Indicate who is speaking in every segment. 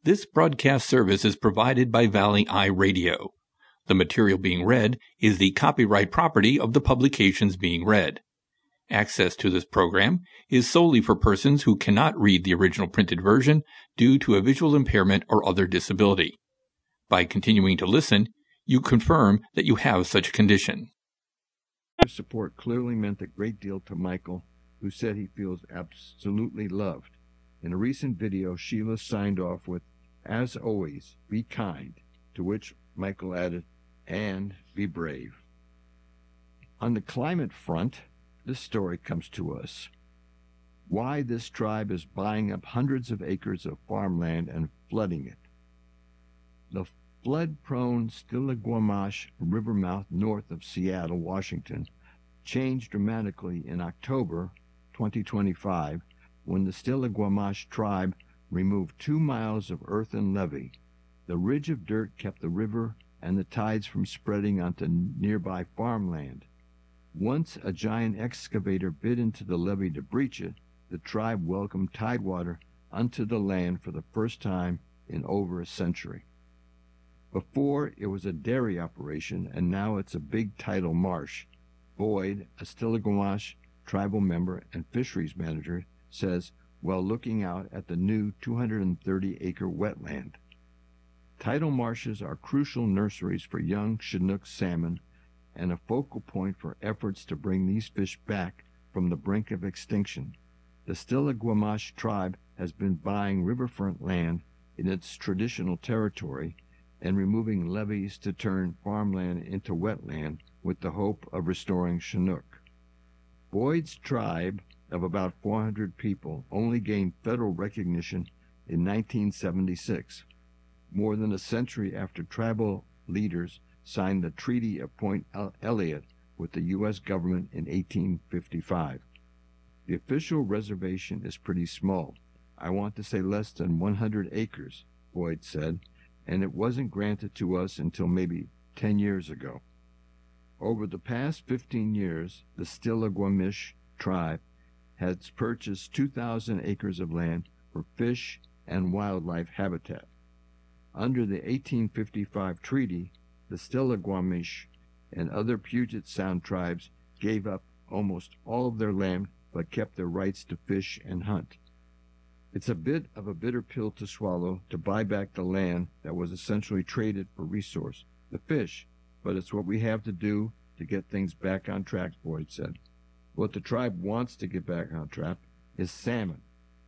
Speaker 1: This broadcast service is provided by Valley Eye Radio. The material being read is the copyright property of the publications being read. Access to this program is solely for persons who cannot read the original printed version due to a visual impairment or other disability. By continuing to listen, you confirm that you have such a condition.
Speaker 2: Support clearly meant a great deal to Michael, who said he feels absolutely loved. In a recent video, Sheila signed off with, "As always, be kind," to which Michael added, "and be brave." On the climate front, this story comes to us. Why this tribe is buying up hundreds of acres of farmland and flooding it. The flood-prone Stillaguamish River mouth north of Seattle, Washington, changed dramatically in October 2025 when the Stillaguamish tribe removed 2 miles of earthen levee. The ridge of dirt kept the river and the tides from spreading onto nearby farmland. Once a giant excavator bit into the levee to breach it, the tribe welcomed tidewater onto the land for the first time in over a century. Before, it was a dairy operation, and now it's a big tidal marsh. Boyd, a Stillaguamish tribal member and fisheries manager, says, while looking out at the new 230-acre wetland. Tidal marshes are crucial nurseries for young Chinook salmon and a focal point for efforts to bring these fish back from the brink of extinction. The Stillaguamish tribe has been buying riverfront land in its traditional territory and removing levees to turn farmland into wetland with the hope of restoring Chinook. Boyd's tribe of about 400 people only gained federal recognition in 1976, more than a century after tribal leaders signed the Treaty of Point Elliott with the U.S. government in 1855. The official reservation is pretty small. I want to say less than 100 acres, Boyd said, and it wasn't granted to us until maybe 10 years ago. Over the past 15 years, the Stillaguamish tribe has purchased 2,000 acres of land for fish and wildlife habitat. Under the 1855 treaty, the Stillaguamish and other Puget Sound tribes gave up almost all of their land but kept their rights to fish and hunt. It's a bit of a bitter pill to swallow to buy back the land that was essentially traded for resource, the fish, but it's what we have to do to get things back on track, Boyd said. What the tribe wants to get back on track is salmon.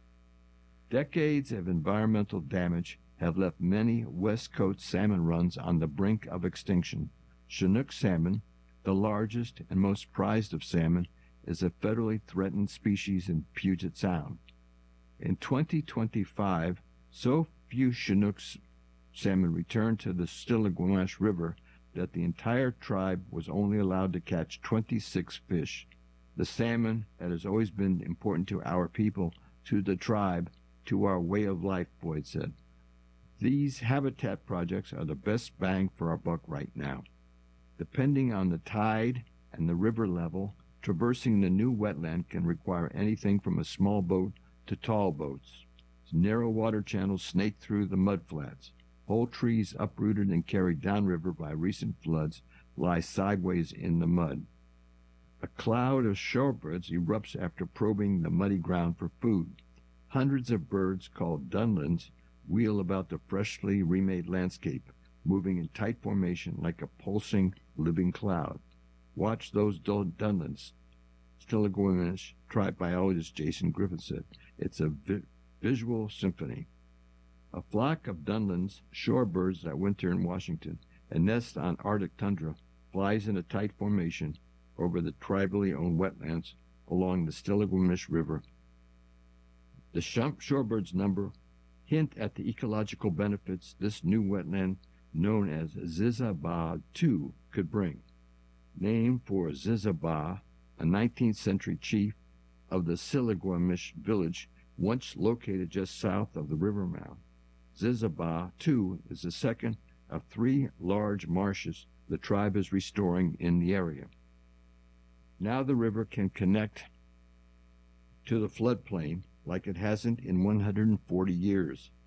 Speaker 2: Decades of environmental damage have left many West Coast salmon runs on the brink of extinction. Chinook salmon, the largest and most prized of salmon, is a federally threatened species in Puget Sound. In 2025, so few Chinook salmon returned to the Stillaguamish River that the entire tribe was only allowed to catch 26 fish. The salmon that has always been important to our people, to the tribe, to our way of life, Boyd said. These habitat projects are the best bang for our buck right now. Depending on the tide and the river level, traversing the new wetland can require anything from a small boat to tall boats. Narrow water channels snake through the mudflats. Whole trees uprooted and carried downriver by recent floods lie sideways in the mud. A cloud of shorebirds erupts after probing the muddy ground for food. Hundreds of birds, called dunlins, wheel about the freshly remade landscape, moving in tight formation like a pulsing, living cloud. Watch those dunlins, Stillaguamish tribe biologist Jason Griffin said. It's a visual symphony. A flock of dunlins, shorebirds that winter in Washington and nest on Arctic tundra, flies in a tight formation over the tribally owned wetlands along the Stillaguamish River. The shorebirds' number hint at the ecological benefits this new wetland, known as Zizabah II, could bring. Named for Zizabah, a 19th century chief of the Stillaguamish village once located just south of the river mouth. Zizabah II is the second of 3 large marshes the tribe is restoring in the area. Now the river can connect to the floodplain like it hasn't in 140 years.